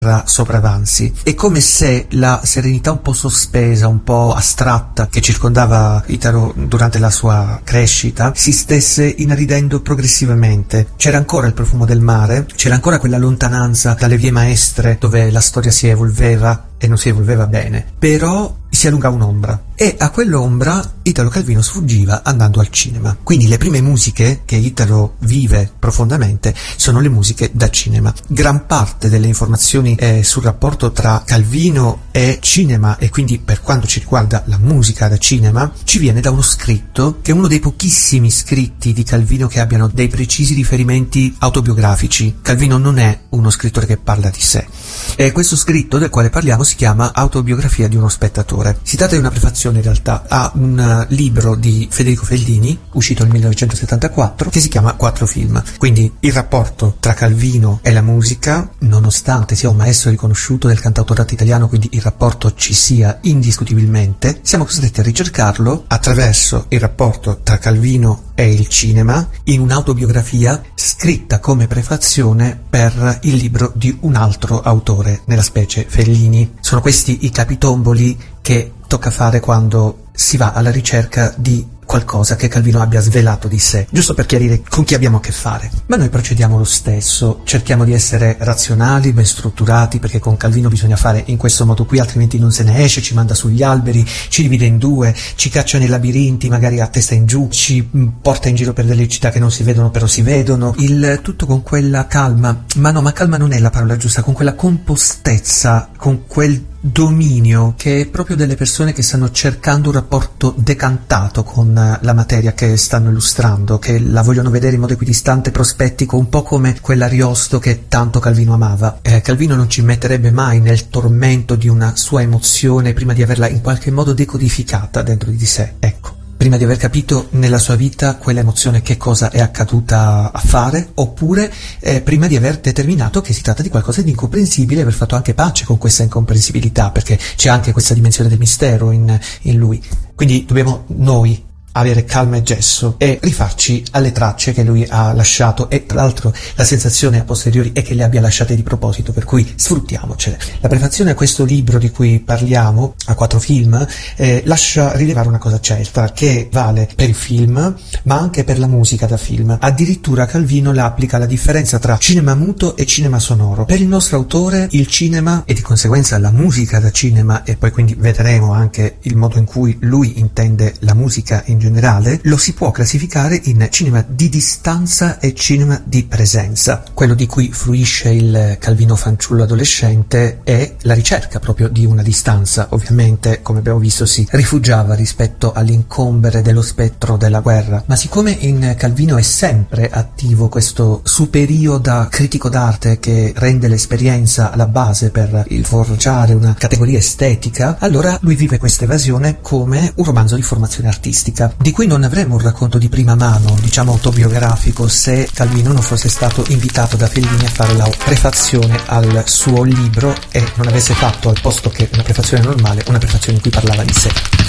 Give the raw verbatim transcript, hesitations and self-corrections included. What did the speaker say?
sopravanzi. È come se la serenità un po' sospesa, un po' astratta che circondava Italo durante la sua crescita si stesse inaridendo progressivamente. C'era ancora il profumo del mare, c'era ancora quella lontananza dalle vie maestre dove la storia si evolveva e non si evolveva bene, però si allungava un'ombra e a quell'ombra Italo Calvino sfuggiva andando al cinema. Quindi le prime musiche che Italo vive profondamente sono le musiche da cinema. Gran parte delle informazioni eh, sul rapporto tra Calvino e cinema, e quindi per quanto ci riguarda la musica da cinema, ci viene da uno scritto che è uno dei pochissimi scritti di Calvino che abbiano dei precisi riferimenti autobiografici. Calvino non è uno scrittore che parla di sé, e questo scritto del quale parliamo si chiama Autobiografia di uno spettatore. Si tratta di una prefazione in realtà a un libro di Federico Fellini uscito nel millenovecentosettantaquattro che si chiama Quattro film. Quindi il rapporto tra Calvino e la musica, nonostante sia un maestro riconosciuto del cantautorato italiano, quindi il rapporto ci sia indiscutibilmente, siamo costretti a ricercarlo attraverso il rapporto tra Calvino e il cinema in un'autobiografia scritta come prefazione per il libro di un altro autore, nella specie Fellini. Sono questi i capitomboli che tocca fare quando si va alla ricerca di qualcosa che Calvino abbia svelato di sé, giusto per chiarire con chi abbiamo a che fare. Ma noi procediamo lo stesso, cerchiamo di essere razionali, ben strutturati, perché con Calvino bisogna fare in questo modo qui, altrimenti non se ne esce, ci manda sugli alberi, ci divide in due, ci caccia nei labirinti, magari a testa in giù, ci porta in giro per delle città che non si vedono però si vedono, il tutto con quella calma, ma no, ma calma non è la parola giusta, con quella compostezza, con quel dominio che è proprio delle persone che stanno cercando un rapporto decantato con la materia che stanno illustrando, che la vogliono vedere in modo equidistante, prospettico, un po' come quell'Ariosto che tanto Calvino amava. Eh, Calvino non ci metterebbe mai nel tormento di una sua emozione prima di averla in qualche modo decodificata dentro di sé, ecco. Prima di aver capito nella sua vita quell'emozione che cosa è accaduta a fare, oppure eh, prima di aver determinato che si tratta di qualcosa di incomprensibile e aver fatto anche pace con questa incomprensibilità, perché c'è anche questa dimensione del mistero in, in lui. Quindi dobbiamo noi avere calma e gesso e rifarci alle tracce che lui ha lasciato, e tra l'altro la sensazione a posteriori è che le abbia lasciate di proposito, per cui sfruttiamocele. La prefazione a questo libro di cui parliamo, a Quattro film, eh, lascia rilevare una cosa certa, che vale per il film ma anche per la musica da film. Addirittura Calvino la applica la differenza tra cinema muto e cinema sonoro. Per il nostro autore il cinema, e di conseguenza la musica da cinema, e poi quindi vedremo anche il modo in cui lui intende la musica in generale, lo si può classificare in cinema di distanza e cinema di presenza. Quello di cui fruisce il Calvino fanciullo adolescente è la ricerca proprio di una distanza. Ovviamente, come abbiamo visto, si rifugiava rispetto all'incombere dello spettro della guerra, ma siccome in Calvino è sempre attivo questo superio da critico d'arte che rende l'esperienza la base per il forgiare una categoria estetica, allora lui vive questa evasione come un romanzo di formazione artistica, di cui non avremmo un racconto di prima mano, diciamo autobiografico, se Calvino non fosse stato invitato da Fellini a fare la prefazione al suo libro e non avesse fatto, al posto che una prefazione normale, una prefazione in cui parlava di sé.